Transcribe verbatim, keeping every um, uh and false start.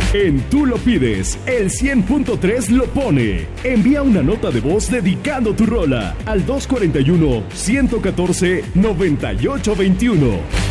En Tú lo pides, el cien punto tres lo pone. Envía una nota de voz dedicando tu rola al dos cuatro uno, uno uno cuatro, nueve ocho dos uno.